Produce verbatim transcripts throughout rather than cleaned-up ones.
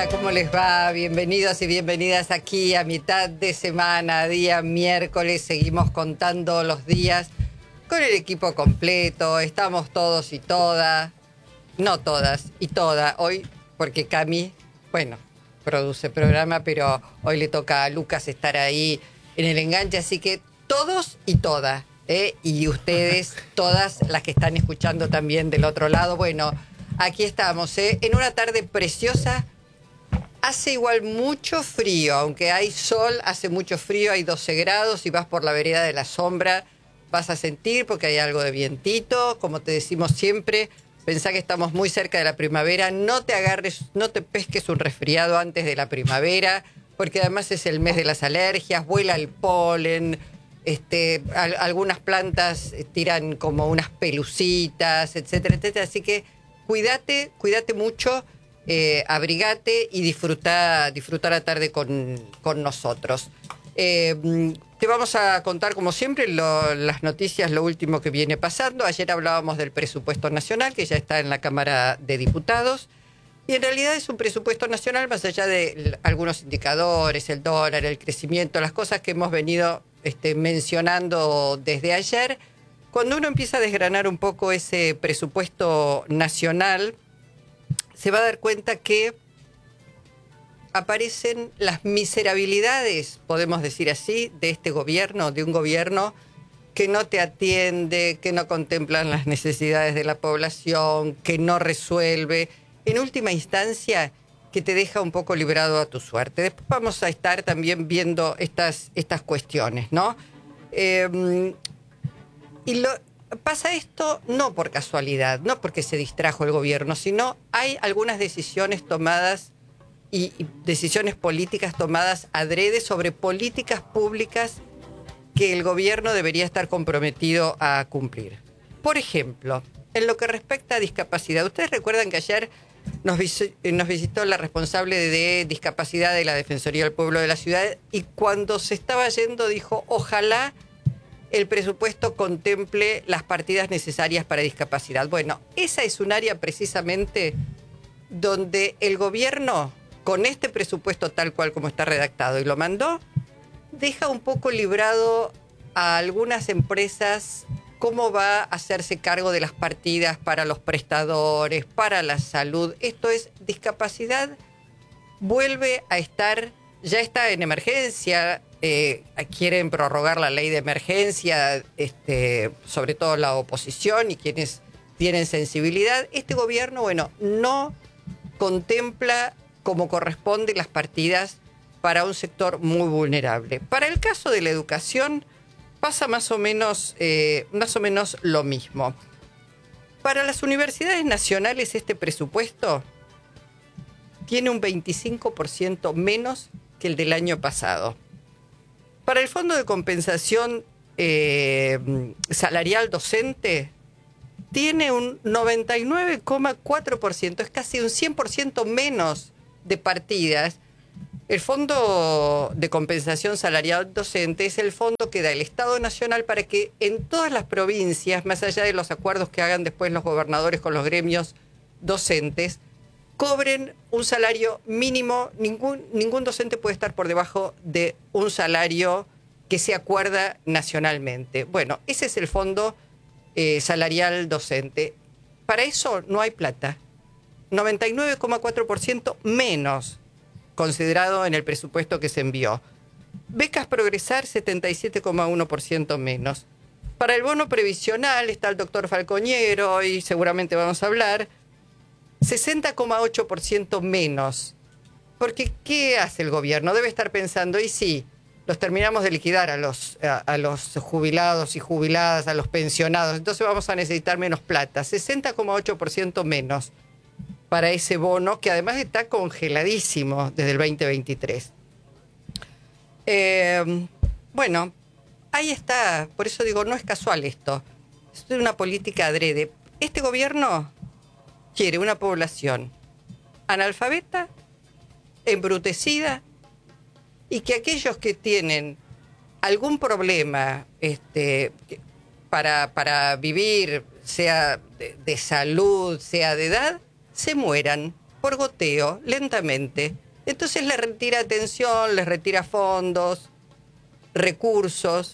Hola, ¿cómo les va? Bienvenidos y bienvenidas aquí a mitad de semana, día miércoles. Seguimos contando los días con el equipo completo. Estamos todos y todas, no todas y toda hoy, porque Cami, bueno, produce programa, pero hoy le toca a Lucas estar ahí en el enganche, así que todos y todas, ¿eh? Y ustedes, todas las que están escuchando también del otro lado. Bueno, aquí estamos, ¿eh? En una tarde preciosa. Hace igual mucho frío, aunque hay sol, hace mucho frío, hay doce grados y vas por la vereda de la sombra, vas a sentir porque hay algo de vientito, como te decimos siempre, pensá que estamos muy cerca de la primavera, no te agarres, no te pesques un resfriado antes de la primavera, porque además es el mes de las alergias, vuela el polen, este, al, algunas plantas tiran como unas pelucitas, etcétera, etcétera, así que cuídate, cuídate mucho. Eh, abrigate y disfruta, disfruta la tarde con, con nosotros. Eh, te vamos a contar, como siempre, lo, las noticias, lo último que viene pasando. Ayer hablábamos del presupuesto nacional, que ya está en la Cámara de Diputados. Y en realidad es un presupuesto nacional, más allá de algunos indicadores, el dólar, el crecimiento, las cosas que hemos venido este, mencionando desde ayer. Cuando uno empieza a desgranar un poco ese presupuesto nacional, se va a dar cuenta que aparecen las miserabilidades, podemos decir así, de este gobierno, de un gobierno que no te atiende, que no contempla las necesidades de la población, que no resuelve, en última instancia, que te deja un poco librado a tu suerte. Después vamos a estar también viendo estas, estas cuestiones, ¿no? Eh, y lo... Pasa esto no por casualidad, no porque se distrajo el gobierno, sino hay algunas decisiones tomadas y, y decisiones políticas tomadas adrede sobre políticas públicas que el gobierno debería estar comprometido a cumplir. Por ejemplo, en lo que respecta a discapacidad, ustedes recuerdan que ayer nos, vis- nos visitó la responsable de discapacidad de la Defensoría del Pueblo de la Ciudad y cuando se estaba yendo dijo, ojalá el presupuesto contemple las partidas necesarias para discapacidad. Bueno, esa es un área precisamente donde el gobierno, con este presupuesto tal cual como está redactado y lo mandó, deja un poco librado a algunas empresas cómo va a hacerse cargo de las partidas para los prestadores, para la salud. Esto es, discapacidad vuelve a estar, ya está en emergencia. Eh, quieren prorrogar la ley de emergencia, este, sobre todo la oposición y quienes tienen sensibilidad. Este gobierno, bueno, no contempla como corresponde las partidas para un sector muy vulnerable. Para el caso de la educación pasa más o menos, eh, más o menos lo mismo. Para las universidades nacionales este presupuesto tiene un veinticinco por ciento menos que el del año pasado. Para el Fondo de Compensación eh, Salarial Docente, tiene un noventa y nueve coma cuatro por ciento, es casi un cien por ciento menos de partidas. El Fondo de Compensación Salarial Docente es el fondo que da el Estado Nacional para que en todas las provincias, más allá de los acuerdos que hagan después los gobernadores con los gremios docentes, cobren un salario mínimo. Ningún, ningún docente puede estar por debajo de un salario que se acuerda nacionalmente. Bueno, ese es el Fondo eh, Salarial Docente. Para eso no hay plata. noventa y nueve coma cuatro por ciento menos considerado en el presupuesto que se envió. Becas Progresar, setenta y siete coma uno por ciento menos. Para el bono previsional está el doctor Falcoñero y seguramente vamos a hablar, sesenta coma ocho por ciento menos. Porque, ¿qué hace el gobierno? Debe estar pensando, y sí, los terminamos de liquidar a los, a, a los jubilados y jubiladas, a los pensionados, entonces vamos a necesitar menos plata. sesenta coma ocho por ciento menos para ese bono, que además está congeladísimo desde el veinte veintitrés. Eh, bueno, ahí está. Por eso digo, no es casual esto. Es una política adrede. Este gobierno quiere una población analfabeta, embrutecida, y que aquellos que tienen algún problema este, para, para vivir, sea de, de salud, sea de edad, se mueran. por goteo, lentamente. Entonces les retira atención, les retira fondos, recursos.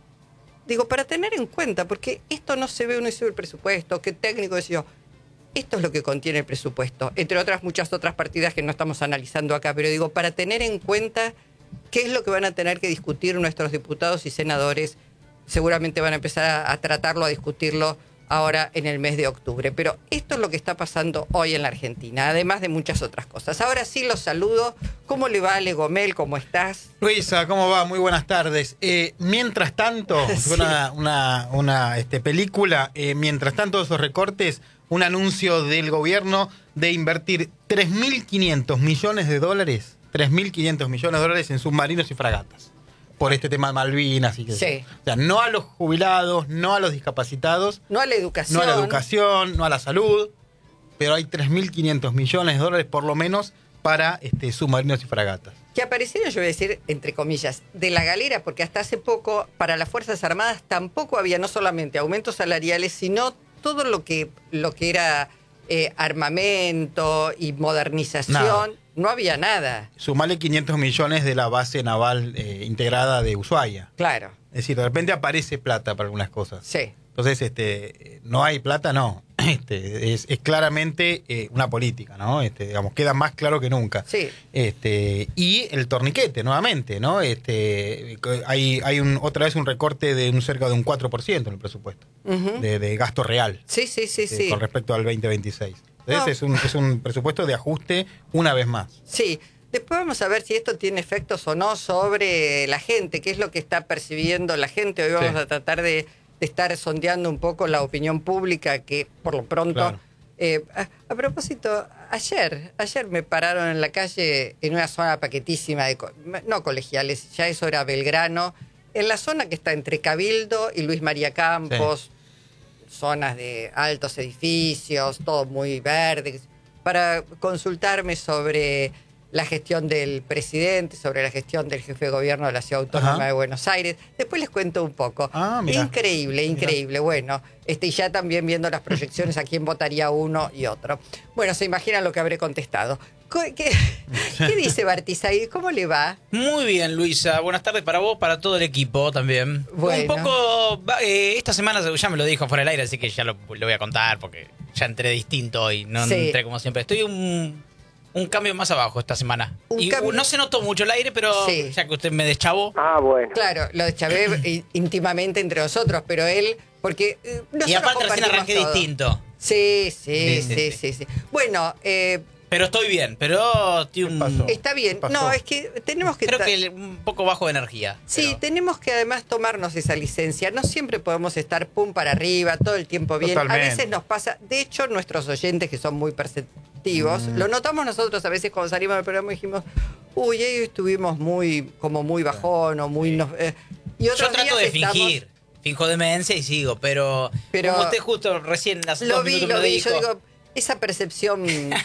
Digo, para tener en cuenta, porque esto no se ve, uno hizo el presupuesto, qué técnico decía, esto es lo que contiene el presupuesto, entre otras muchas otras partidas que no estamos analizando acá, pero digo, para tener en cuenta qué es lo que van a tener que discutir nuestros diputados y senadores, seguramente van a empezar a, a tratarlo, a discutirlo ahora en el mes de octubre. Pero esto es lo que está pasando hoy en la Argentina, además de muchas otras cosas. Ahora sí los saludo. ¿Cómo le va, Ale Gomel? ¿Cómo estás? Luisa, ¿cómo va? Muy buenas tardes. Eh, mientras tanto, sí. una, una, una este, película, eh, mientras tanto esos recortes, un anuncio del gobierno de invertir tres mil quinientos millones de dólares, tres mil quinientos millones de dólares en submarinos y fragatas. Por este tema de Malvinas y que sí. O sea, no a los jubilados, no a los discapacitados. No a la educación. No a la educación, no a la salud. Pero hay tres mil quinientos millones de dólares por lo menos para este, submarinos y fragatas. Que aparecieron, yo voy a decir, entre comillas, de la galera, porque hasta hace poco para las Fuerzas Armadas tampoco había no solamente aumentos salariales, sino todo lo que, lo que era eh, armamento y modernización. Nada. No había nada. Sumale quinientos millones de la base naval eh, integrada de Ushuaia. Claro. Es decir, de repente aparece plata para algunas cosas. Sí. Entonces, este, no hay plata, no. Este, es, es claramente eh, una política, ¿no? Este, digamos, queda más claro que nunca. Sí. Este, y el torniquete, nuevamente, ¿no? Este, hay, hay un, otra vez un recorte de un cerca de un cuatro por ciento en el presupuesto uh-huh. de, de gasto real. Sí, sí, sí, eh, sí. Con respecto al veinte veintiséis. Entonces, No. es, un, es un presupuesto de ajuste una vez más. Sí. Después vamos a ver si esto tiene efectos o no sobre la gente, qué es lo que está percibiendo la gente. Hoy vamos sí. a tratar de, de estar sondeando un poco la opinión pública, que por lo pronto... Claro. Eh, a, a propósito, ayer, ayer me pararon en la calle en una zona paquetísima, de no colegiales, ya eso era Belgrano, en la zona que está entre Cabildo y Luis María Campos, sí. zonas de altos edificios, todo muy verde, para consultarme sobre la gestión del presidente, sobre la gestión del jefe de gobierno de la Ciudad Autónoma Ajá. de Buenos Aires. Después les cuento un poco. Ah, increíble, increíble. Mirá. Bueno, este, y ya también viendo las proyecciones a quién votaría uno y otro. Bueno, se imaginan lo que habré contestado. ¿Qué, qué dice Bartizay? ¿Cómo le va? Muy bien, Luisa. Buenas tardes para vos, para todo el equipo también. Bueno. Un poco, eh, esta semana ya me lo dijo fuera del aire, así que ya lo, lo voy a contar porque ya entré distinto y no sí. entré como siempre. Estoy un... Un cambio más abajo esta semana. Y cambio... no se notó mucho el aire, pero sí. ya que usted me deschavó. Ah, bueno. Claro, lo deschavé íntimamente entre nosotros, pero él, porque eh, y aparte recién arranqué todo. Distinto. Sí, sí, sí, sí, sí, sí, sí. Bueno, eh, pero estoy bien, pero estoy un... Está bien. No, es que tenemos que... Creo que un poco bajo de energía. Sí, pero... tenemos que además tomarnos esa licencia. No siempre podemos estar pum para arriba, todo el tiempo bien. Totalmente. A veces nos pasa... De hecho, nuestros oyentes, que son muy perceptivos, mm. lo notamos nosotros a veces cuando salimos del programa y dijimos, uy, ahí estuvimos muy, como muy bajón o muy... No, eh, y otros Yo trato días de estamos... fingir. Finjo demencia y sigo, pero, pero como usted justo recién hace lo dos vi, minutos lo me vi, dijo... yo digo, esa percepción...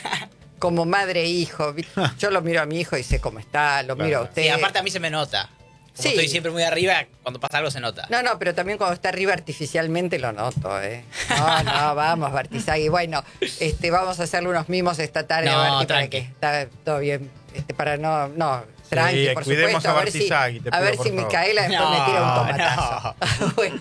como madre e hijo. Yo lo miro a mi hijo y sé cómo está, lo claro. miro a usted. Y aparte a mí se me nota. Como sí. estoy siempre muy arriba, cuando pasa algo se nota. No, no, pero también cuando está arriba artificialmente lo noto, ¿eh? No, no, vamos, Bartizagui. Bueno, este, vamos a hacerle unos mimos esta tarde no, a Barti para tranqui. que está todo bien. Este, para no, no, tranqui, sí, por cuidemos supuesto. A, a ver si, te a ver si Micaela después no, me tira un tomatazo. No. Bueno.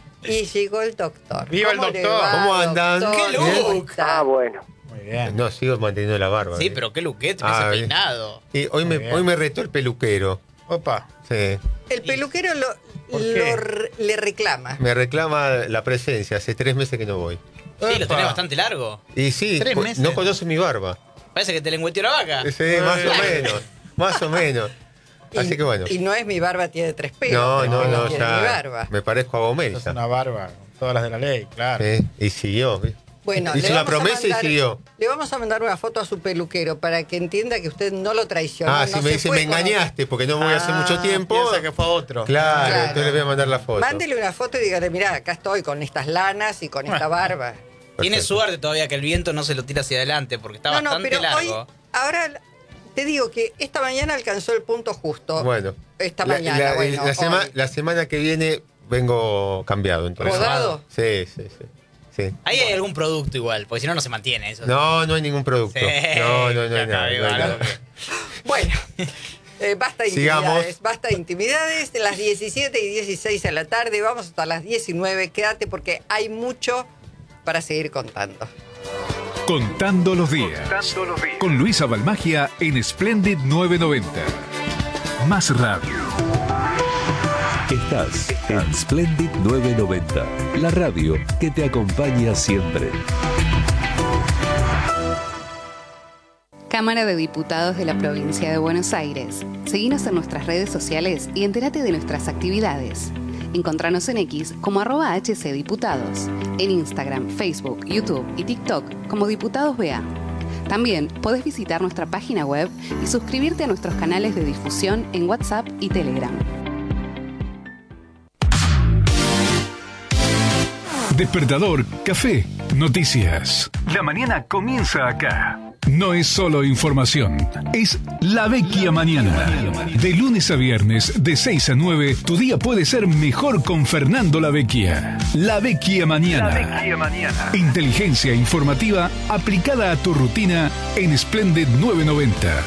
Y llegó el doctor. ¡Viva el doctor! Va, ¿Cómo andan? Doctor? ¡Qué look! Ah, bueno. Muy bien. No, sigo manteniendo la barba. Sí, ¿eh? pero qué luquete, Ah, ese bien. peinado. Y hoy me, hoy me retó el peluquero. Opa. Sí. El peluquero lo, ¿Por lo qué? re- le reclama. Me reclama la presencia. Hace tres meses que no voy. Sí, lo Opa. tenés bastante largo. Y sí, ¿Tres co- meses? no conoce mi barba. Parece que te lengüeteó la vaca. Sí, más o menos. Más o menos. Así y, que bueno. Y no es mi barba, tiene tres pelos. No, pero no, no no, tiene mi ya. barba. Me parezco a Gomel. Es ya. una barba, todas las de la ley, claro. Sí, y siguió. ¿sí? Bueno, Hizo le una vamos a promesa mandar- y siguió. Le vamos a mandar una foto a su peluquero para que entienda que usted no lo traicionó. Ah, no si me se dice, fue me con otro. engañaste porque no voy hace Ah, mucho tiempo. Piensa que fue otro. Claro, Claro. entonces le voy a mandar la foto. Mándele una foto y dígale, mirá, acá estoy con estas lanas y con esta barba. Tiene Perfecto. suerte todavía que el viento no se lo tira hacia adelante porque está no, no, bastante pero largo. hoy, ahora te digo que esta mañana alcanzó el punto justo. Bueno. Esta La- mañana, la, bueno. la, sema- hoy. la semana que viene vengo cambiado. Entonces. ¿Rodado? Sí, sí, sí. Sí. Ahí hay algún producto igual, porque si no, no se mantiene eso. No, no hay ningún producto. Sí, No, no, no hay ya nada. acabé, no hay vale. nada. Bueno, eh, basta de Sigamos. intimidades, basta de intimidades. De las diecisiete y dieciséis de la tarde, vamos hasta las diecinueve. Quédate porque hay mucho para seguir contando. Contando los días. Contando los días. Con Luisa Balmagia en Splendid novecientos noventa. Más radio. Estás en Splendid novecientos noventa, la radio que te acompaña siempre. Cámara de Diputados de la Provincia de Buenos Aires. Seguinos en nuestras redes sociales y entérate de nuestras actividades. Encontranos en X como arroba hcdiputados, en Instagram, Facebook, YouTube y TikTok como Diputados B A. También podés visitar nuestra página web y suscribirte a nuestros canales de difusión en WhatsApp y Telegram. Despertador, café, noticias. La mañana comienza acá. No es solo información, es La Vecchia Mañana. De lunes a viernes, de seis a nueve, tu día puede ser mejor con Fernando La Vecchia. La Vecchia Mañana. La Vecchia Mañana. Inteligencia informativa aplicada a tu rutina en Splendid novecientos noventa.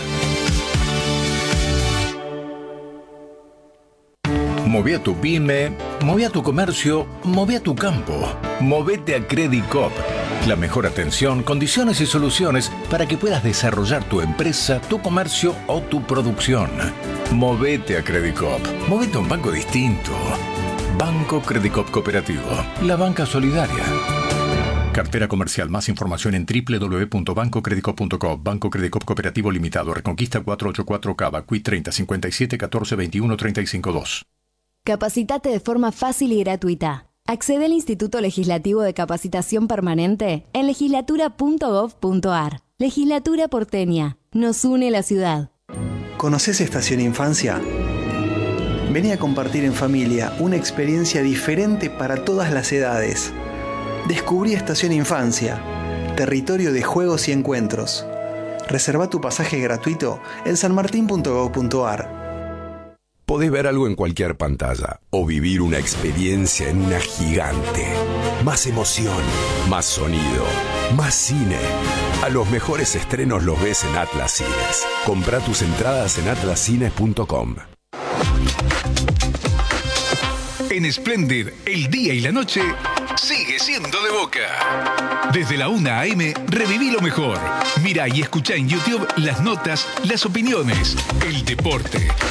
Moví a tu pyme, moví a tu comercio, moví a tu campo. Movete a Credit Coop. La mejor atención, condiciones y soluciones para que puedas desarrollar tu empresa, tu comercio o tu producción. Movete a Credit Coop. Movete a un banco distinto. Banco Credit Coop Cooperativo. La banca solidaria. Cartera comercial. Más información en doble u doble u doble u punto banco credit coop punto com. Banco Credit Coop Cooperativo Limitado. Reconquista cuatrocientos ochenta y cuatro Cava. Q I treinta cincuenta y siete catorce veintiuno treinta y cinco dos. Capacitate de forma fácil y gratuita. Accede al Instituto Legislativo de Capacitación Permanente en legislatura punto gov punto ar. Legislatura porteña. Nos une la ciudad. ¿Conoces Estación Infancia? Vení a compartir en familia una experiencia diferente para todas las edades. Descubrí Estación Infancia, territorio de juegos y encuentros. Reserva tu pasaje gratuito en san martín punto gov punto ar. Podés ver algo en cualquier pantalla o vivir una experiencia en una gigante. Más emoción, más sonido, más cine. A los mejores estrenos los ves en Atlas Cines. Comprá tus entradas en atlas cines punto com. En Splendid, el día y la noche sigue siendo de Boca. Desde la una a eme, reviví lo mejor. Mira y escucha en YouTube las notas, las opiniones, el deporte,